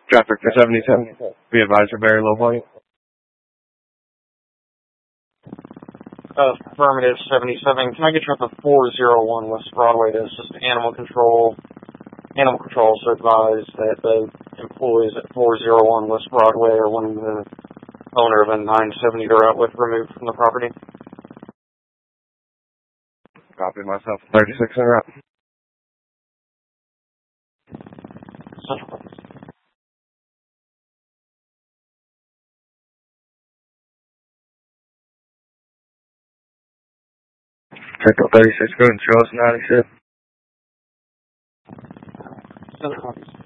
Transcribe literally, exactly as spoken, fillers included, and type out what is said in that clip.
Traffic for seventy-seven. Be advised for very low volume. Affirmative seventy-seven. Can I get you up to four oh one West Broadway to assist animal control? Animal control so advised that the employees at four oh one West Broadway are wanting the owner of a nine seventy to route with removed from the property. Copy myself. thirty-six in route. Central. Central thirty-six, go and show us ninety-six. Central.